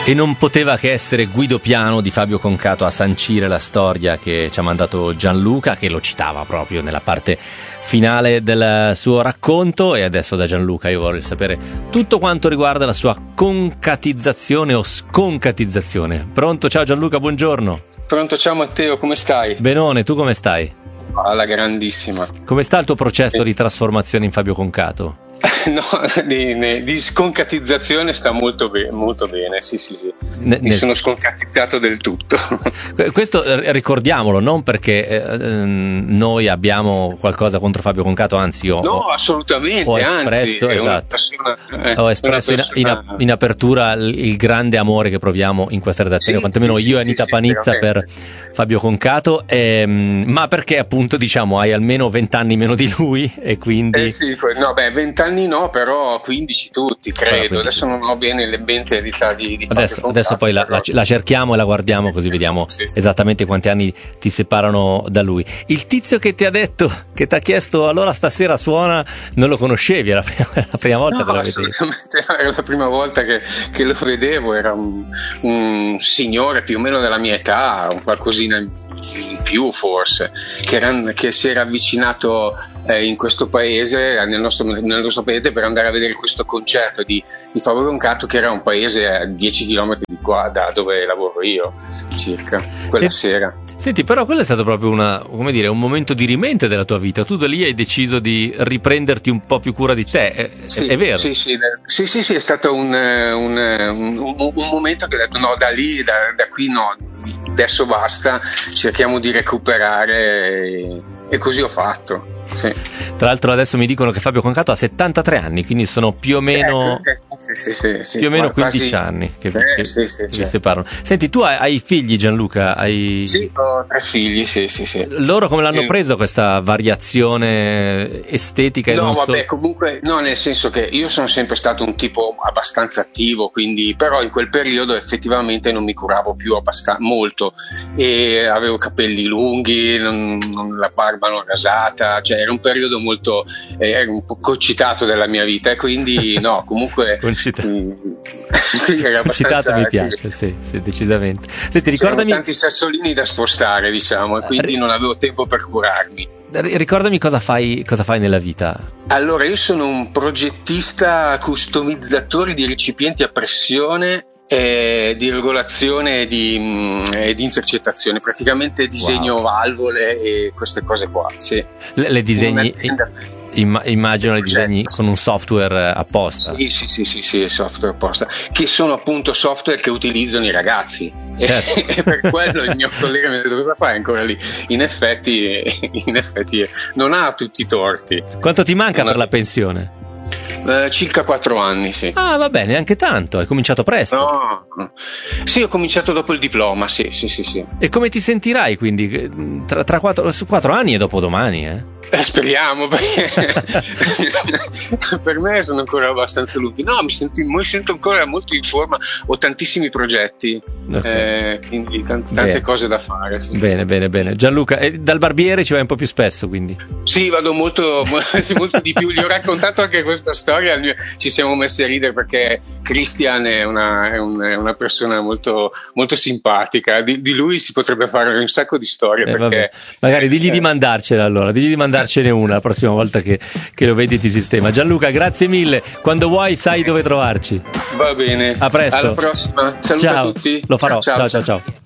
E non poteva che essere Guido Piano di Fabio Concato a sancire la storia che ci ha mandato Gianluca, che lo citava proprio nella parte finale del suo racconto. E adesso da Gianluca io vorrei sapere tutto quanto riguarda la sua concatizzazione o sconcatizzazione. Pronto? Ciao Gianluca, buongiorno. Pronto, ciao Matteo, come stai? Benone, tu come stai? Alla grandissima. Come sta il tuo processo di trasformazione in Fabio Concato? No, di sconcatizzazione sta molto bene, sì. Mi sono sconcatizzato del tutto. Questo ricordiamolo, non perché noi abbiamo qualcosa contro Fabio Concato, anzi io assolutamente, ho espresso, ho espresso in apertura il grande amore che proviamo in questa redazione, quantomeno io e Anita Panizza per Fabio Concato, ma perché appunto diciamo hai almeno 20 anni meno di lui e quindi 20 anni no, però 15 tutti, credo. Adesso non ho bene le mente l'età di adesso poi la cerchiamo e la guardiamo, così vediamo esattamente quanti anni ti separano da lui. Il tizio che ti ha detto, che ti ha chiesto allora stasera suona, non lo conoscevi? Era la prima volta che lo vedevi? Assolutamente, era la prima volta che lo vedevo. Era un signore più o meno della mia età, un qualcosina in più forse, che si era avvicinato in questo paese, nel nostro paese, per andare a vedere questo concerto di Fabio Concato, che era un paese a 10 km di qua da dove lavoro io, circa, quella sera. Senti, però quello è stato proprio un momento di rimente della tua vita. Tu da lì hai deciso di riprenderti un po' più cura di te, è vero? Sì, è stato un momento che ho detto no, da qui no, adesso basta, cerchiamo di recuperare, e così ho fatto. Sì. Tra l'altro adesso mi dicono che Fabio Concato ha 73 anni, quindi sono più o meno più o meno 15 anni che si separano. Senti, tu hai figli, Gianluca? Sì, ho 3 figli, sì. Loro come l'hanno preso questa variazione estetica? Comunque no, nel senso che io sono sempre stato un tipo abbastanza attivo, quindi però in quel periodo effettivamente non mi curavo più molto, e avevo capelli lunghi, la barba non rasata, cioè era un periodo molto era un po' concitato della mia vita, e quindi no, comunque sì, era concitato, mi piace, sì, decisamente. Senti, ricordami, tanti sassolini da spostare, diciamo, e quindi non avevo tempo per curarmi. Ricordami cosa fai nella vita. Allora, io sono un progettista customizzatore di recipienti a pressione, di regolazione e di intercettazione, praticamente disegno valvole e queste cose qua. Sì. Le disegni, immagino le disegni con un software apposta. Sì, software apposta, che sono appunto software che utilizzano i ragazzi. Certo. E per quello il mio collega mi ha detto: cosa fai ancora lì? In effetti non ha tutti i torti. Quanto ti manca per la pensione? Circa 4 anni, sì. Ah, va bene, neanche tanto. Hai cominciato presto? No. Sì, ho cominciato dopo il diploma, sì. E come ti sentirai quindi tra 4 anni e dopodomani, Speriamo, perché per me sono ancora abbastanza lunghi. No, mi sento ancora molto in forma, ho tantissimi progetti, quindi tante cose da fare. Sì. Bene. Gianluca, dal barbiere ci vai un po' più spesso, quindi? Sì, vado molto di più. Gli ho raccontato anche questa storia, ci siamo messi a ridere perché Christian è una persona molto, molto simpatica. Di lui si potrebbe fare un sacco di storie. Perché magari digli di mandarcela, allora, mandarcene una la prossima volta che lo vedi ti sistema. Gianluca, grazie mille, quando vuoi sai dove trovarci. Va bene, a presto, alla prossima, saluta a tutti. Lo farò, ciao.